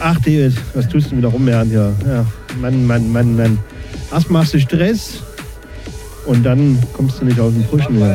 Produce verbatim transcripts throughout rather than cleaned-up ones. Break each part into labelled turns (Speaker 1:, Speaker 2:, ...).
Speaker 1: Ach, David, was tust du wieder rummehren hier? Ja, Mann, Mann, Mann, Mann. Erst machst du Stress und dann kommst du nicht aus dem Pushen mehr.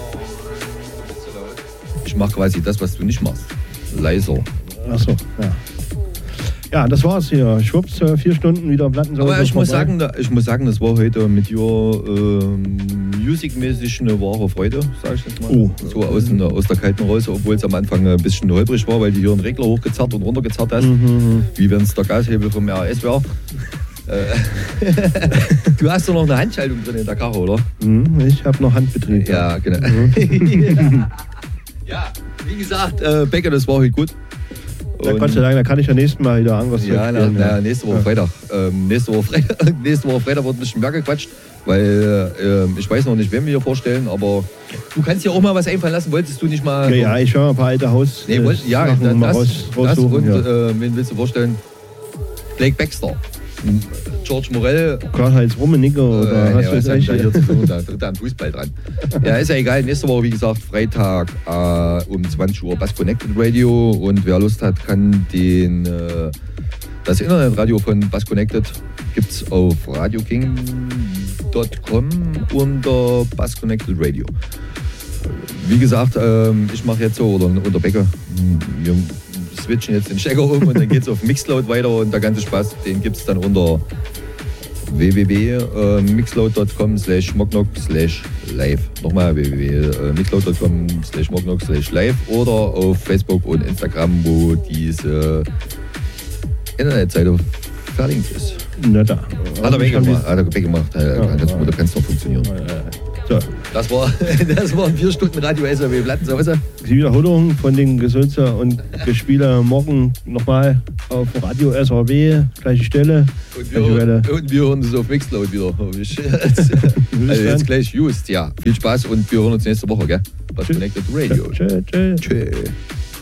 Speaker 2: Ich mach quasi das, was du nicht machst. Leiser.
Speaker 1: Ach so, ja. Ja, das war's hier. Schwupps, vier Stunden wieder Platten.
Speaker 2: Aber ich muss, sagen, ich muss sagen, das war heute mit dir ähm, musikmäßig eine wahre Freude, sag ich jetzt mal.
Speaker 1: Oh.
Speaker 2: So aus, aus der kalten Rose, obwohl es am Anfang ein bisschen holprig war, weil du hier einen Regler hochgezerrt und runtergezerrt hast.
Speaker 1: Mhm.
Speaker 2: Wie wenn es der Gashebel vom R A S wäre. Du hast doch noch eine Handschaltung drin in der Karre, oder?
Speaker 1: Mhm, ich habe noch Handbetrieb.
Speaker 2: Ja, genau.
Speaker 1: Mhm.
Speaker 2: Ja, wie gesagt, äh, Becker, das war heute gut.
Speaker 1: Ja, Gott sei Dank, da kann ich ja nächstes Mal wieder irgendwas
Speaker 2: Ja, na, na, nächste Woche ja. Freitag. Ähm, nächste, Woche Freitag nächste Woche Freitag wird ein bisschen mehr gequatscht, weil äh, ich weiß noch nicht, wen wir hier vorstellen, aber du kannst dir auch mal was einfallen lassen. Wolltest du nicht mal...
Speaker 1: Ja, ja ich höre mal ein paar alte Haus...
Speaker 2: Nee, wollt, ja, das,
Speaker 1: das,
Speaker 2: das,
Speaker 1: raus,
Speaker 2: das und
Speaker 1: ja.
Speaker 2: äh, wen willst du vorstellen? Blake Baxter. George Morell.
Speaker 1: Karl-Heinz Rummenigge oder
Speaker 2: äh,
Speaker 1: hast
Speaker 2: ja,
Speaker 1: du
Speaker 2: was
Speaker 1: das
Speaker 2: hat
Speaker 1: echt?
Speaker 2: da hier zu tun? Da tritt er am Fußball dran. Ja, ist ja egal. Nächste Woche, wie gesagt, Freitag äh, um zwanzig Uhr Bass Connected Radio. Und wer Lust hat, kann den, äh, das Internetradio von Bass Connected gibt es auf radio king punkt com unter Bass Connected Radio. Wie gesagt, äh, ich mache jetzt so, oder unter Becker, wir switchen jetzt den Stecker um und dann geht es auf Mixcloud weiter und der ganze Spaß, den gibt es dann unter w w w punkt mixcloud punkt com slash schmocknock slash live. Nochmal w w w punkt mixcloud punkt com slash schmocknock slash live oder auf Facebook und Instagram, wo diese Internetseite verlinkt ist.
Speaker 1: Na da.
Speaker 2: Hat er weggemacht. Hat er weggemacht. Ja, ja, das ja. kann es noch funktionieren. Ja, ja. So. Das, war, das waren vier Stunden Radio S R W Plattensause.
Speaker 1: Die Wiederholung von den Gesülze und Gespiele morgen nochmal auf Radio S R W, gleiche Stelle.
Speaker 2: Und wir, hören, und wir hören uns auf Mixcloud wieder. Also jetzt gleich just, ja. Viel Spaß und wir hören uns nächste Woche, gell? Bass Connected Radio.
Speaker 1: Tschö, tschö.
Speaker 2: Tschö.